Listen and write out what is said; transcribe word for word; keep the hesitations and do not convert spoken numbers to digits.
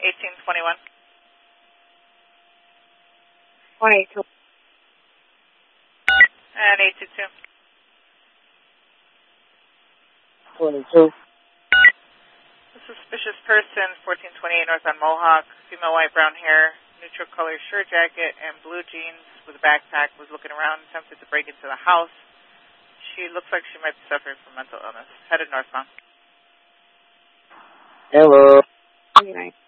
eighteen twenty-one. twenty-two. And eight two two. twenty-two. A suspicious person, fourteen twenty-eight North on Mohawk, female white brown hair, neutral color shirt jacket, and blue jeans with a backpack, was looking around, attempted to break into the house. She looks like she might be suffering from mental illness. Headed northbound. Hello. Good night.